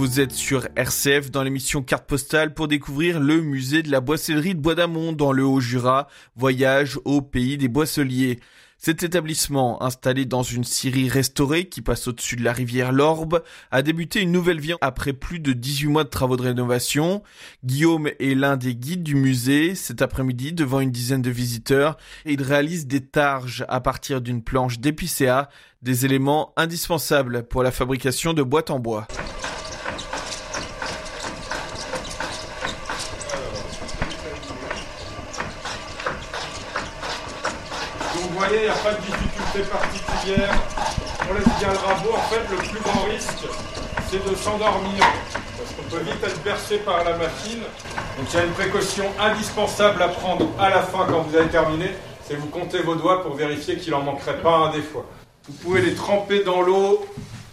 Vous êtes sur RCF dans l'émission Carte Postale pour découvrir le musée de la boissellerie de Bois d'Amont dans le Haut-Jura. Voyage au pays des boisseliers. Cet établissement, installé dans une scierie restaurée qui passe au-dessus de la rivière l'Orbe, a débuté une nouvelle vie après plus de 18 mois de travaux de rénovation. Guillaume est l'un des guides du musée. Cet après-midi, devant une dizaine de visiteurs, il réalise des targes à partir d'une planche d'épicéa, des éléments indispensables pour la fabrication de boîtes en bois. Donc vous voyez, il n'y a pas de difficulté particulière. On laisse bien le rabot. En fait, le plus grand risque, c'est de s'endormir. Parce qu'on peut vite être bercé par la machine. Donc il y a une précaution indispensable à prendre à la fin quand vous avez terminé. C'est vous comptez vos doigts pour vérifier qu'il n'en manquerait pas un des fois. Vous pouvez les tremper dans l'eau.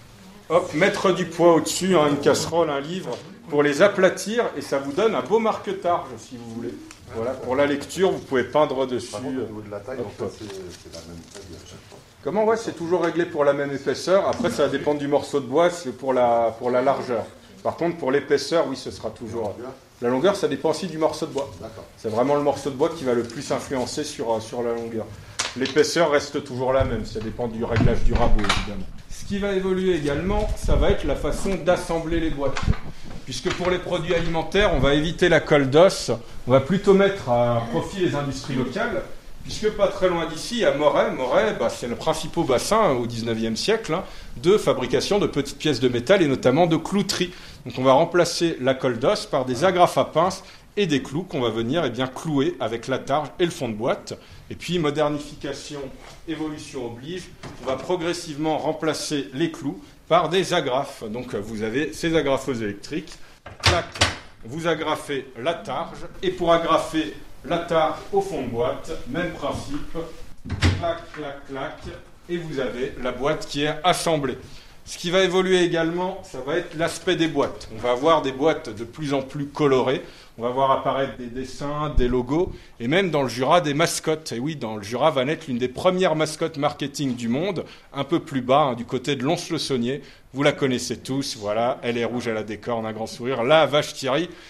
Hop, mettre du poids au-dessus, une casserole, un livre, pour les aplatir. Et ça vous donne un beau marque-targe, si vous voulez. Voilà, pour la lecture, vous pouvez peindre dessus. Au niveau de la taille, en fait, c'est la même taille à chaque fois. Comment? Ouais, c'est toujours réglé pour la même épaisseur. Après, ça va dépendre du morceau de bois, c'est pour la largeur. Par contre, pour l'épaisseur, oui, ce sera toujours... La longueur, ça dépend aussi du morceau de bois. D'accord. C'est vraiment le morceau de bois qui va le plus influencer sur la longueur. L'épaisseur reste toujours la même, ça dépend du réglage du rabot, évidemment. Ce qui va évoluer également, ça va être la façon d'assembler les boîtes. Puisque pour les produits alimentaires, on va éviter la colle d'os, on va plutôt mettre à profit les industries locales, puisque pas très loin d'ici, il y a Moret. Moret, c'est le principal bassin au 19e siècle de fabrication de petites pièces de métal et notamment de clouterie. Donc on va remplacer la colle d'os par des agrafes à pince et des clous qu'on va venir clouer avec la targe et le fond de boîte. Et puis modernification, évolution oblige, on va progressivement remplacer les clous par des agrafes. Donc vous avez ces agrafeuses électriques, clac, vous agrafez la targe, et pour agrafer la targe au fond de boîte, même principe, clac, clac, clac, et vous avez la boîte qui est assemblée. Ce qui va évoluer également, ça va être l'aspect des boîtes. On va avoir des boîtes de plus en plus colorées, on va voir apparaître des dessins, des logos, et même dans le Jura, des mascottes. Et oui, dans le Jura va naître l'une des premières mascottes marketing du monde, un peu plus bas, du côté de Lons-le-Saunier. Vous la connaissez tous, voilà, elle est rouge, elle a des cornes, un grand sourire, la vache Thierry.